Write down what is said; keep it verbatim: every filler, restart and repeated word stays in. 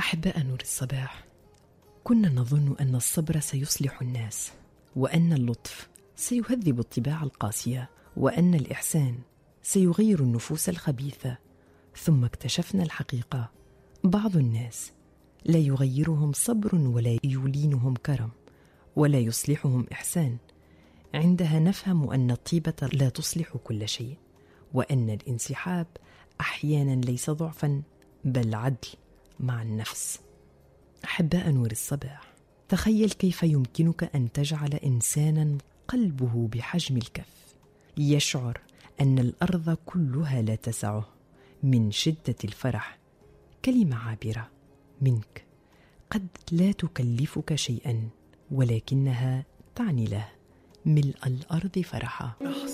أحباء نور الصباح، كنا نظن أن الصبر سيصلح الناس، وأن اللطف سيهذب الطباع القاسية، وأن الإحسان سيغير النفوس الخبيثة. ثم اكتشفنا الحقيقة: بعض الناس لا يغيرهم صبر، ولا يولينهم كرم، ولا يصلحهم إحسان. عندها نفهم أن الطيبة لا تصلح كل شيء، وأن الانسحاب أحيانا ليس ضعفا بل عدل مع النفس. أحباء نور الصباح، تخيل كيف يمكنك أن تجعل إنسانا قلبه بحجم الكف يشعر أن الأرض كلها لا تسعه من شدة الفرح. كلمة عابرة منك قد لا تكلفك شيئا، ولكنها تعني له ملء الأرض فرحا.